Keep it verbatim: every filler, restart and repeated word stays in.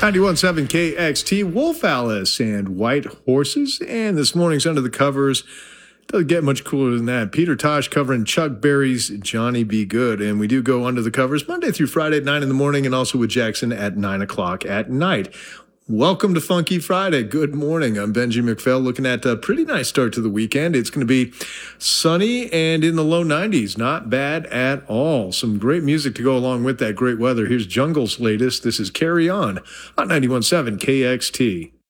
ninety-one point seven K X T, Wolf Alice and White Horses. And this morning's Under the Covers. Doesn't get much cooler than that. Peter Tosh covering Chuck Berry's Johnny B. Good. And we do go Under the Covers Monday through Friday at nine in the morning and also with Jackson at nine o'clock at night. Welcome to Funky Friday. Good morning. I'm Benji McPhail looking at a pretty nice start to the weekend. It's going to be sunny and in the low nineties. Not bad at all. Some great music to go along with that great weather. Here's Jungle's latest. This is Carry On on ninety-one point seven K X T.